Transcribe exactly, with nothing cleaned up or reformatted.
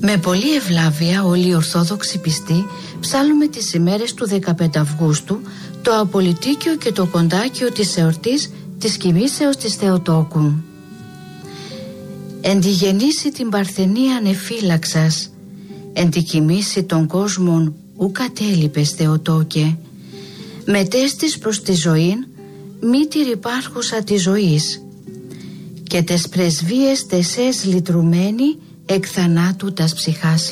Με πολλή ευλάβεια όλοι οι Ορθόδοξοι πιστοί ψάλλουμε τις ημέρες του δεκαπέντε Αυγούστου το απολυτίκιο και το κοντάκιο της εορτής της κοιμήσεως της Θεοτόκου. Εν τη γεννήσει την Παρθενία ανεφύλαξας, εν τη κοιμήσει των κόσμων ου κατέλειπες Θεοτόκε, μετέστης προς τη ζωήν μήτηρ υπάρχουσα της ζωής, και τες πρεσβείες τεσές λυτρουμένη εκ θανάτου τας ψυχάς